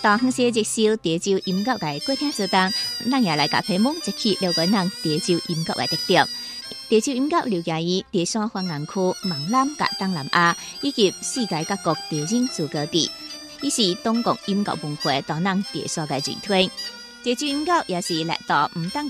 大漢時接受潮州音樂嘅過程做當，咱也來甲批蒙一起了解咱潮州音樂嘅特點。潮州音樂流行於潮汕番岸區、閩南甲東南亞以及世界各國潮人諸各地，伊是中國音樂文化當咱潮汕嘅全推。潮州音樂也是歷代唔當